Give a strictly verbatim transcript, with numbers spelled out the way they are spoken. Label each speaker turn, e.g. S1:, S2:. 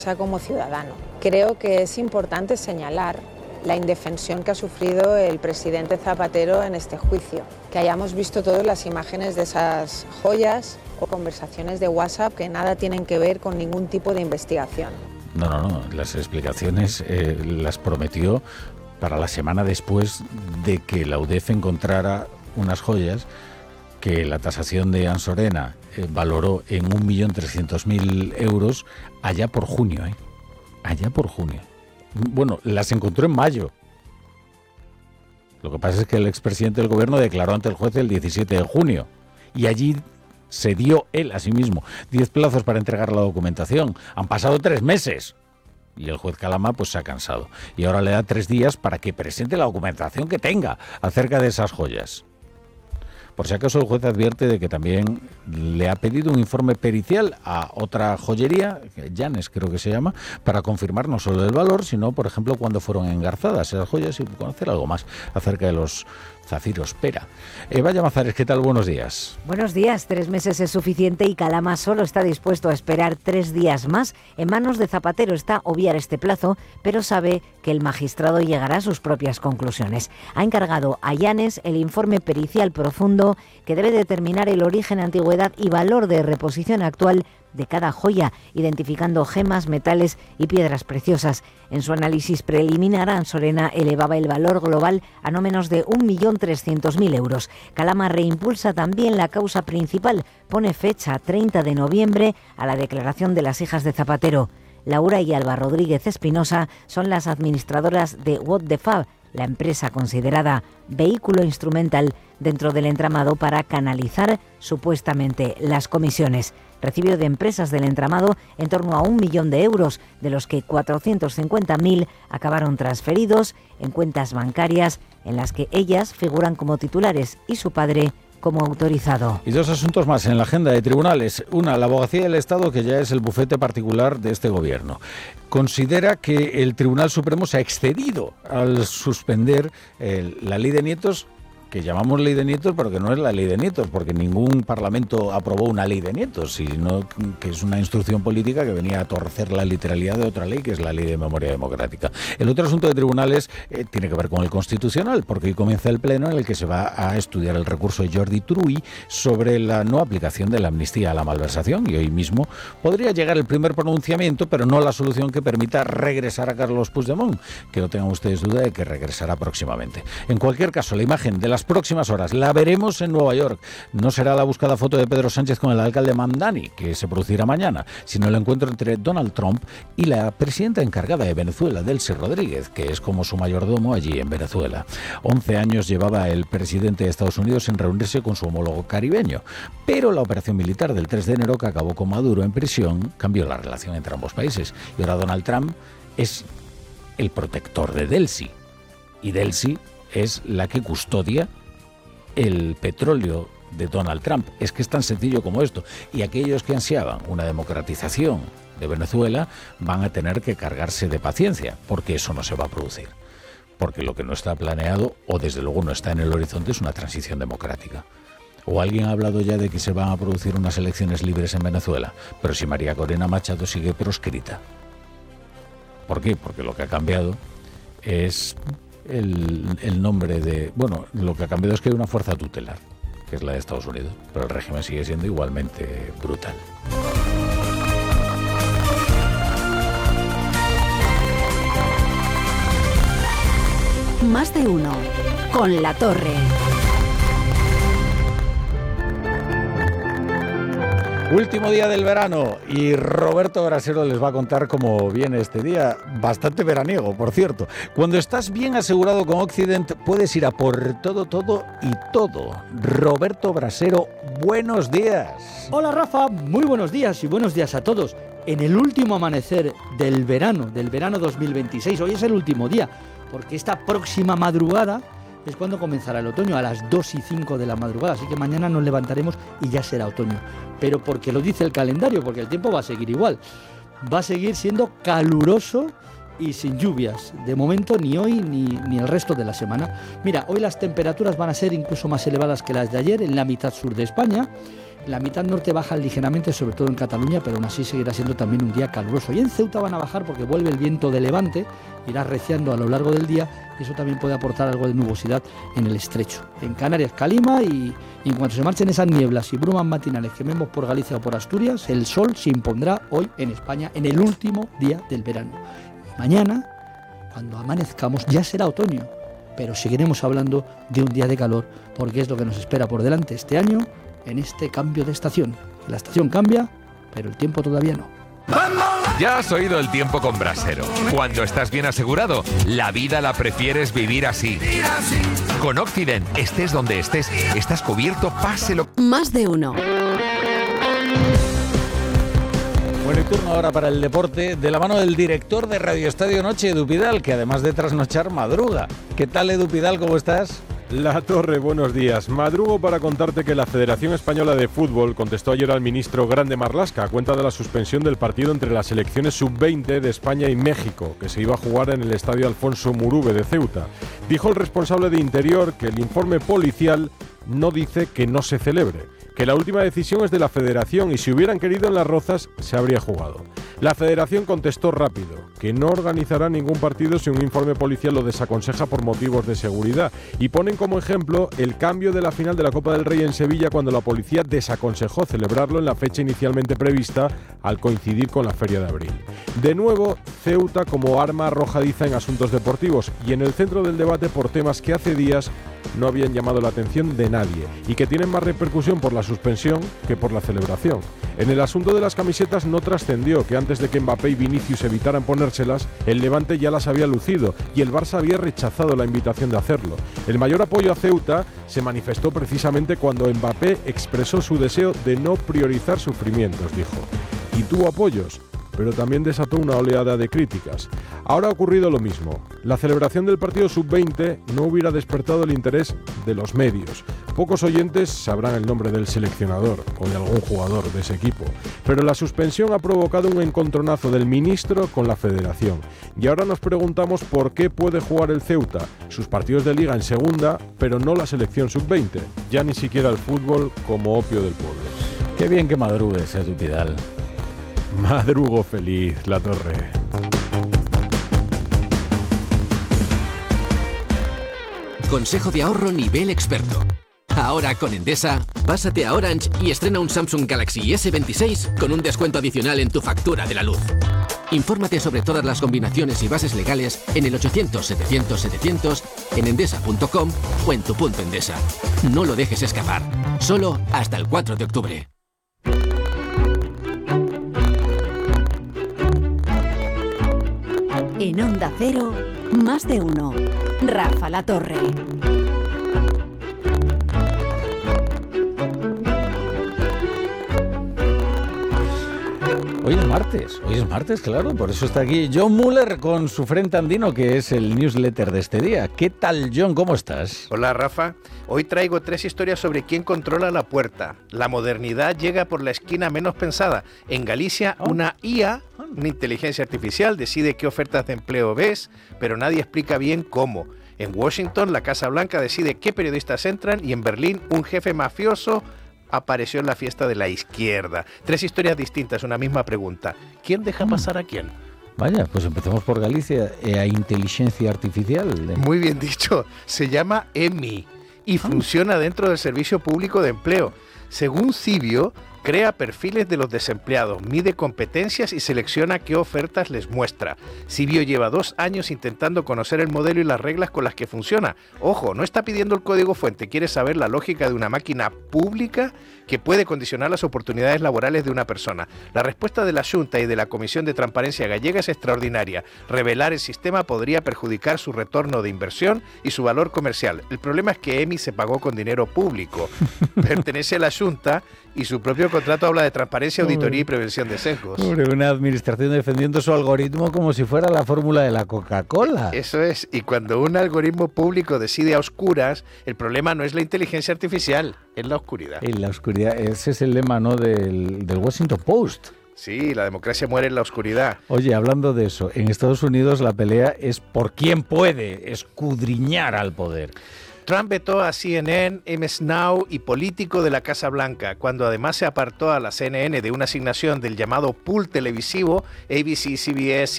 S1: Como ciudadano, creo que es importante señalar la indefensión que ha sufrido el presidente Zapatero en este juicio, que hayamos visto todas las imágenes de esas joyas o conversaciones de WhatsApp que nada tienen que ver con ningún tipo de investigación.
S2: No, no, no, las explicaciones eh, las prometió para la semana después de que la U D E F encontrara unas joyas que la tasación de Ansorena eh, valoró en un millón trescientos mil euros allá por junio, ¿eh? Allá por junio. Bueno, las encontró en mayo. Lo que pasa es que el expresidente del gobierno declaró ante el juez el diecisiete de junio y allí se dio él a sí mismo diez plazos para entregar la documentación. Han pasado tres meses. Y el juez Calama pues se ha cansado. Y ahora le da tres días para que presente la documentación que tenga acerca de esas joyas. Por si acaso el juez advierte de que también le ha pedido un informe pericial a otra joyería, Llanes creo que se llama, para confirmar no solo el valor, sino, por ejemplo, cuándo fueron engarzadas esas joyas y conocer algo más acerca de los zafiros Pera. Eva Llamazares, ¿qué tal? Buenos días.
S3: Buenos días. Tres meses es suficiente y Calama solo está dispuesto a esperar tres días más. En manos de Zapatero está obviar este plazo, pero sabe que el magistrado llegará a sus propias conclusiones. Ha encargado a Llanes el informe pericial profundo que debe determinar el origen, antigüedad y valor de reposición actual de cada joya, identificando gemas, metales y piedras preciosas. En su análisis preliminar, Ansorena elevaba el valor global a no menos de un millón trescientos mil euros. Calama reimpulsa también la causa principal. Pone fecha treinta de noviembre a la declaración de las hijas de Zapatero. Laura y Alba Rodríguez Espinosa son las administradoras de What the Fab, la empresa considerada vehículo instrumental dentro del entramado para canalizar supuestamente las comisiones. Recibió de empresas del entramado en torno a un millón de euros, de los que cuatrocientos cincuenta mil acabaron transferidos en cuentas bancarias en las que ellas figuran como titulares y su padre como autorizado.
S2: Y dos asuntos más en la agenda de tribunales. Una, la Abogacía del Estado, que ya es el bufete particular de este gobierno, considera que el Tribunal Supremo se ha excedido al suspender eh, la ley de nietos, que llamamos ley de nietos, pero que no es la ley de nietos, porque ningún parlamento aprobó una ley de nietos, sino que es una instrucción política que venía a torcer la literalidad de otra ley, que es la Ley de Memoria Democrática. El otro asunto de tribunales eh, tiene que ver con el Constitucional, porque hoy comienza el pleno en el que se va a estudiar el recurso de Jordi Turull sobre la no aplicación de la amnistía a la malversación, y hoy mismo podría llegar el primer pronunciamiento, pero no la solución que permita regresar a Carlos Puigdemont, que no tengan ustedes duda de que regresará próximamente. En cualquier caso, la imagen de las próximas horas la veremos en Nueva York. No será la buscada foto de Pedro Sánchez con el alcalde Mamdani, que se producirá mañana, sino el encuentro entre Donald Trump y la presidenta encargada de Venezuela, Delcy Rodríguez, que es como su mayordomo allí en Venezuela. Once años llevaba el presidente de Estados Unidos sin reunirse con su homólogo caribeño, pero la operación militar del tres de enero, que acabó con Maduro en prisión, cambió la relación entre ambos países. Y ahora Donald Trump es el protector de Delcy, y Delcy es la que custodia el petróleo de Donald Trump. Es que es tan sencillo como esto. Y aquellos que ansiaban una democratización de Venezuela van a tener que cargarse de paciencia, porque eso no se va a producir. Porque lo que no está planeado, o desde luego no está en el horizonte, es una transición democrática. ¿O alguien ha hablado ya de que se van a producir unas elecciones libres en Venezuela? Pero si María Corina Machado sigue proscrita. ¿Por qué? Porque lo que ha cambiado es El, el nombre de... Bueno, lo que ha cambiado es que hay una fuerza tutelar, que es la de Estados Unidos, pero el régimen sigue siendo igualmente brutal.
S4: Más de uno, con La Torre.
S2: Último día del verano y Roberto Brasero les va a contar cómo viene este día, bastante veraniego, por cierto. Cuando estás bien asegurado con Occident, puedes ir a por todo, todo y todo. Roberto Brasero, buenos días.
S5: Hola Rafa, muy buenos días y buenos días a todos. En el último amanecer del verano, del verano dos mil veintiséis, hoy es el último día, porque esta próxima madrugada es cuando comenzará el otoño, a las dos y cinco de la madrugada, así que mañana nos levantaremos y ya será otoño. Pero porque lo dice el calendario, porque el tiempo va a seguir igual. Va a seguir siendo caluroso y sin lluvias. De momento ni hoy ni, ni el resto de la semana. Mira, hoy las temperaturas van a ser incluso más elevadas que las de ayer en la mitad sur de España. La mitad norte baja ligeramente, sobre todo en Cataluña, pero aún así seguirá siendo también un día caluroso. Y en Ceuta van a bajar porque vuelve el viento de levante, irá arreciando a lo largo del día y eso también puede aportar algo de nubosidad en el estrecho. En Canarias, calima y, y en cuanto se marchen esas nieblas y brumas matinales que vemos por Galicia o por Asturias, el sol se impondrá hoy en España en el último día del verano. Y mañana, cuando amanezcamos, ya será otoño, pero seguiremos hablando de un día de calor porque es lo que nos espera por delante este año en este cambio de estación. La estación cambia, pero el tiempo todavía no.
S6: Ya has oído el tiempo con Brasero. Cuando estás bien asegurado, la vida la prefieres vivir así. Con Occident, estés donde estés, estás cubierto, páselo.
S4: Más de uno.
S2: Bueno, y turno ahora para el deporte, de la mano del director de Radio Estadio Noche, Edu Pidal, que además de trasnochar, madruga. ¿Qué tal, Edu Pidal? ¿Cómo estás?
S7: La Torre, buenos días. Madrugo para contarte que la Federación Española de Fútbol contestó ayer al ministro Grande Marlaska a cuenta de la suspensión del partido entre las selecciones sub veinte de España y México, que se iba a jugar en el estadio Alfonso Murube de Ceuta. Dijo el responsable de Interior que el informe policial no dice que no se celebre, que la última decisión es de la Federación y si hubieran querido en Las Rozas se habría jugado. La Federación contestó rápido que no organizará ningún partido si un informe policial lo desaconseja por motivos de seguridad y ponen como ejemplo el cambio de la final de la Copa del Rey en Sevilla cuando la policía desaconsejó celebrarlo en la fecha inicialmente prevista al coincidir con la Feria de Abril. De nuevo, Ceuta como arma arrojadiza en asuntos deportivos y en el centro del debate por temas que hace días no habían llamado la atención de nadie y que tienen más repercusión por la suspensión que por la celebración. En el asunto de las camisetas no trascendió que antes de que Mbappé y Vinicius evitaran ponérselas, el Levante ya las había lucido y el Barça había rechazado la invitación de hacerlo. El mayor apoyo a Ceuta se manifestó precisamente cuando Mbappé expresó su deseo de no priorizar sufrimientos, dijo. Y tuvo apoyos, pero también desató una oleada de críticas. Ahora ha ocurrido lo mismo. La celebración del partido sub veinte no hubiera despertado el interés de los medios. Pocos oyentes sabrán el nombre del seleccionador o de algún jugador de ese equipo, pero la suspensión ha provocado un encontronazo del ministro con la federación. Y ahora nos preguntamos por qué puede jugar el Ceuta sus partidos de liga en segunda, pero no la selección sub veinte. Ya ni siquiera el fútbol como opio del pueblo.
S2: Qué bien que madrugues, Edu Pidal.
S7: Madrugo feliz, La Torre.
S8: Consejo de ahorro nivel experto. Ahora con Endesa, pásate a Orange y estrena un Samsung Galaxy ese veintiséis con un descuento adicional en tu factura de la luz. Infórmate sobre todas las combinaciones y bases legales en el ochocientos setecientos setecientos, en endesa punto com o en tu punto Endesa. No lo dejes escapar. Solo hasta el cuatro de octubre.
S4: En Onda Cero, más de uno. Rafa La Torre.
S2: Hoy es martes, hoy es martes, claro, por eso está aquí John Muller con su Frente Andino, que es el newsletter de este día. ¿Qué tal, John? ¿Cómo estás?
S9: Hola, Rafa. Hoy traigo tres historias sobre quién controla la puerta. La modernidad llega por la esquina menos pensada. En Galicia, oh. una I A, una inteligencia artificial, decide qué ofertas de empleo ves, pero nadie explica bien cómo. En Washington, la Casa Blanca decide qué periodistas entran y en Berlín, un jefe mafioso apareció en la fiesta de la izquierda. Tres historias distintas, una misma pregunta. ¿Quién deja pasar a quién?
S2: Vaya, pues empecemos por Galicia, e a inteligencia artificial.
S9: Muy bien dicho, se llama E M I y funciona dentro del Servicio Público de Empleo. Según Cibio, crea perfiles de los desempleados, mide competencias y selecciona qué ofertas les muestra. Cibio lleva dos años intentando conocer el modelo y las reglas con las que funciona. Ojo, no está pidiendo el código fuente, quiere saber la lógica de una máquina pública que puede condicionar las oportunidades laborales de una persona. La respuesta de la Xunta y de la Comisión de Transparencia Gallega es extraordinaria. Revelar el sistema podría perjudicar su retorno de inversión y su valor comercial. El problema es que E M I se pagó con dinero público. Pertenece a la Xunta y su propio contrato habla de transparencia, auditoría y prevención de sesgos.
S2: Pobre, una administración defendiendo su algoritmo como si fuera la fórmula de la Coca-Cola.
S9: Eso es, y cuando un algoritmo público decide a oscuras, el problema no es la inteligencia artificial, es la oscuridad.
S2: En la oscuridad, ese es el lema, ¿no?, del, del Washington Post.
S9: Sí, la democracia muere en la oscuridad.
S2: Oye, hablando de eso, en Estados Unidos la pelea es por quién puede escudriñar al poder.
S9: Trump vetó a C N N, M S Now y Político de la Casa Blanca, cuando además se apartó a la C N N de una asignación del llamado pool televisivo A B C, C B S,